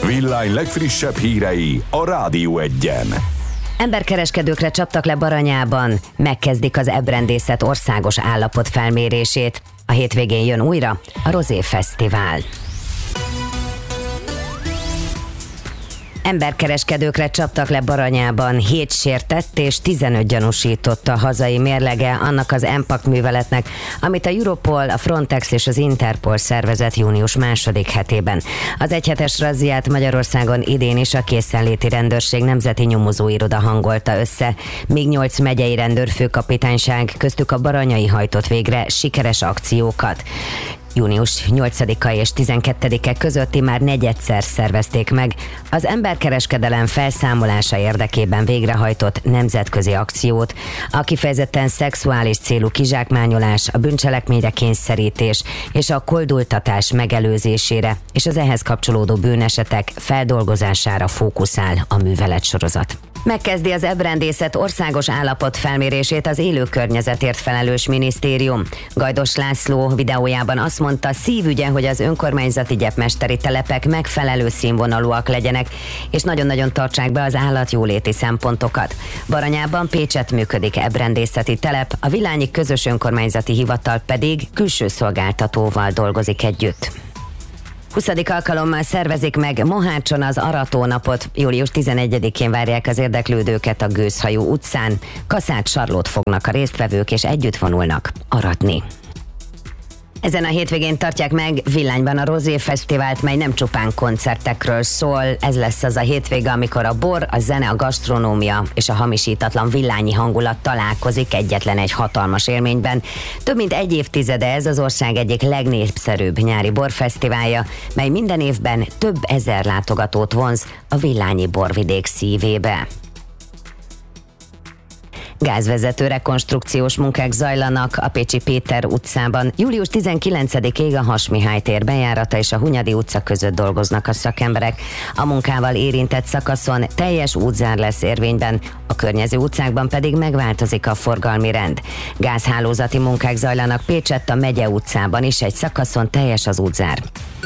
Villány legfrissebb hírei a Rádió Egyen. Emberkereskedőkre csaptak le Baranyában, megkezdik az ebrendészet országos állapot felmérését. A hétvégén jön újra a Rozé Fesztivál. Emberkereskedőkre csaptak le Baranyában, 7 sértett és 15 gyanúsított a hazai mérlege annak az Impact műveletnek, amit a Europol, a Frontex és az Interpol szervezett június második hetében. Az egyhetes razziát Magyarországon idén is a Készenléti Rendőrség Nemzeti Nyomozóiroda hangolta össze, míg 8 megyei rendőrfőkapitányság, köztük a baranyai hajtott végre sikeres akciókat. Június 8-a és 12-e közötti már negyedszer szervezték meg az emberkereskedelem felszámolása érdekében végrehajtott nemzetközi akciót, a kifejezetten szexuális célú kizsákmányolás, a bűncselekményre kényszerítés és a koldultatás megelőzésére és az ehhez kapcsolódó bűnesetek feldolgozására fókuszál a műveletsorozat. Megkezdi az ebrendészet országos állapot felmérését az élő környezetért felelős minisztérium. Gajdos László videójában azt mondta, szívügye, hogy az önkormányzati gyepmesteri telepek megfelelő színvonalúak legyenek, és nagyon-nagyon tartsák be az állatjóléti szempontokat. Baranyában Pécsett működik ebrendészeti telep, a Villányi Közös Önkormányzati Hivatal pedig külső szolgáltatóval dolgozik együtt. 20. alkalommal szervezik meg Mohácson az Aratónapot. Július 11-én várják az érdeklődőket a Gőzhajó utcán. Kaszát sarlót fognak a résztvevők és együtt vonulnak aratni. Ezen a hétvégén tartják meg Villányban a Rozé Fesztivált, mely nem csupán koncertekről szól. Ez lesz az a hétvége, amikor a bor, a zene, a gasztronómia és a hamisítatlan villányi hangulat találkozik egyetlen egy hatalmas élményben. Több mint egy évtizede ez az ország egyik legnépszerűbb nyári borfesztiválja, mely minden évben több ezer látogatót vonz a villányi borvidék szívébe. Gázvezető rekonstrukciós munkák zajlanak a Pécsi Péter utcában. Július 19-ig a Has-Mihály tér bejárata és a Hunyadi utca között dolgoznak a szakemberek. A munkával érintett szakaszon teljes útzár lesz érvényben, a környező utcákban pedig megváltozik a forgalmi rend. Gázhálózati munkák zajlanak Pécsett a Megye utcában is, egy szakaszon teljes az útzár.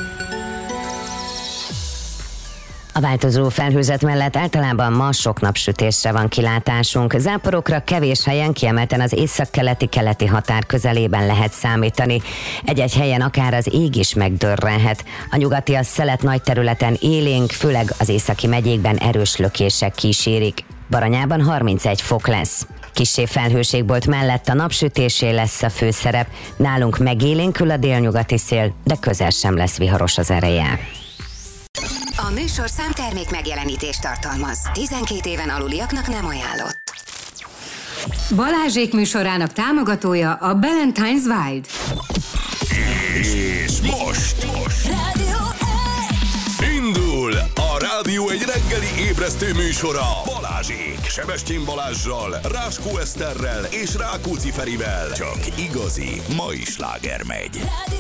A változó felhőzet mellett általában ma sok napsütésre van kilátásunk. Záporokra kevés helyen, kiemelten az északkeleti-keleti határ közelében lehet számítani. Egy-egy helyen akár az ég is megdörrenhet. A nyugati a szelet nagy területen élénk, főleg az északi megyékben erős lökések kísérik. Baranyában 31 fok lesz. Kissé felhőségbolt mellett a napsütésé lesz a főszerep. Nálunk megélénkül a délnyugati szél, de közel sem lesz viharos az ereje. A műsorszám termék megjelenítést tartalmaz. 12 éven aluliaknak nem ajánlott. Balázsék műsorának támogatója a Ballantine's Wild. És most indul a Rádió egy reggeli ébresztő műsora. Balázsék! Sebestyén Balázssal, Ráskó Eszterrel és Rákóczi Ferivel. Csak igazi mai sláger megy.